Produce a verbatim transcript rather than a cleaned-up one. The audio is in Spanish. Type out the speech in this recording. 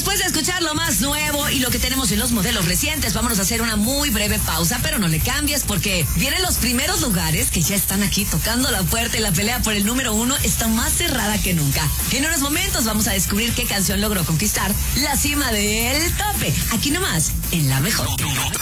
Después de escuchar lo más nuevo y lo que tenemos en los modelos recientes, vámonos a hacer una muy breve pausa, pero no le cambies porque vienen los primeros lugares que ya están aquí tocando la puerta y la pelea por el número uno está más cerrada que nunca. En unos momentos vamos a descubrir qué canción logró conquistar la cima del tope. Aquí nomás, en La Mejor.